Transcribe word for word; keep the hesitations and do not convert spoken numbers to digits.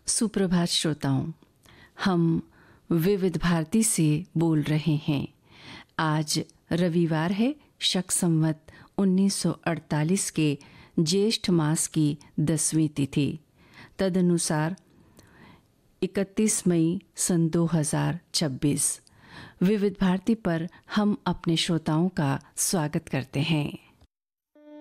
सुप्रभात श्रोताओं, हम विविध भारती से बोल रहे हैं। आज रविवार है, शक संवत उन्नीस सौ अड़तालीस के ज्येष्ठ मास की दसवीं तिथि, तदनुसार इकतीस मई सन दो हज़ार छब्बीस। विविध भारती पर हम अपने श्रोताओं का स्वागत करते हैं।